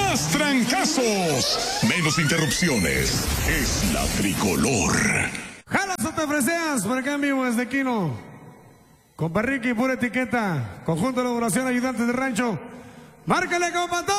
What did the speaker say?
más trancazos, menos interrupciones. Es la tricolor. Jalas o te freseas, por acá en vivo desde Quino. Compa Ricky, pura etiqueta. Conjunto de elaboración, ayudantes de rancho. Márcale, compa.